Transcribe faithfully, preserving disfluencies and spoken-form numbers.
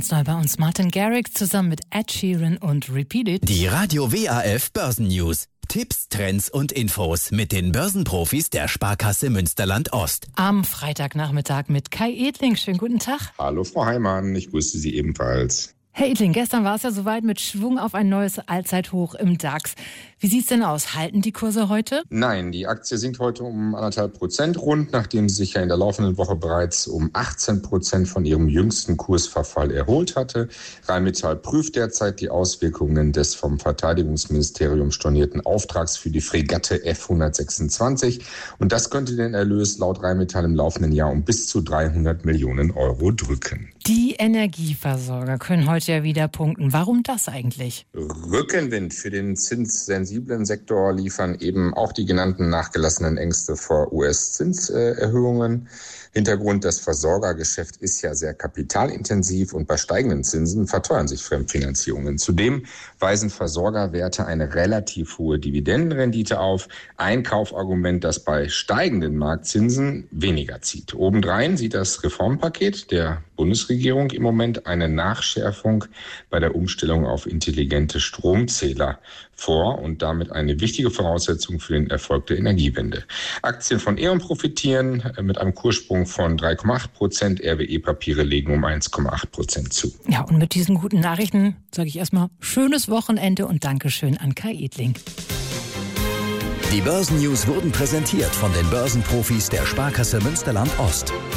Ganz neu bei uns Martin Garrix zusammen mit Ed Sheeran und Repeat It. Die Radio W A F Börsennews. Tipps, Trends und Infos mit den Börsenprofis der Sparkasse Münsterland Ost. Am Freitagnachmittag mit Kai Edling. Schönen guten Tag. Hallo Frau Heimann, ich grüße Sie ebenfalls. Herr Edling, gestern war es ja soweit mit Schwung auf ein neues Allzeithoch im DAX. Wie sieht's denn aus? Halten die Kurse heute? Nein, die Aktie sinkt heute um anderthalb Prozent rund, nachdem sie sich ja in der laufenden Woche bereits um achtzehn Prozent von ihrem jüngsten Kursverfall erholt hatte. Rheinmetall prüft derzeit die Auswirkungen des vom Verteidigungsministerium stornierten Auftrags für die Fregatte F hundertsechsundzwanzig. Und das könnte den Erlös laut Rheinmetall im laufenden Jahr um bis zu dreihundert Millionen Euro drücken. Die Energieversorger können heute ja wieder punkten. Warum das eigentlich? Rückenwind für den zinssensiblen Sektor liefern eben auch die genannten nachgelassenen Ängste vor U S-Zinserhöhungen. Hintergrund, das Versorgergeschäft ist ja sehr kapitalintensiv und bei steigenden Zinsen verteuern sich Fremdfinanzierungen. Zudem weisen Versorgerwerte eine relativ hohe Dividendenrendite auf. Ein Kaufargument, das bei steigenden Marktzinsen weniger zieht. Obendrein sieht das Reformpaket der Bundesregierung im Moment eine Nachschärfung bei der Umstellung auf intelligente Stromzähler vor und damit eine wichtige Voraussetzung für den Erfolg der Energiewende. Aktien von E.ON profitieren mit einem Kurssprung von drei Komma acht Prozent, R W E-Papiere legen um eins Komma acht Prozent zu. Ja, und mit diesen guten Nachrichten sage ich erstmal schönes Wochenende und Dankeschön an Kai Edling. Die Börsennews wurden präsentiert von den Börsenprofis der Sparkasse Münsterland Ost.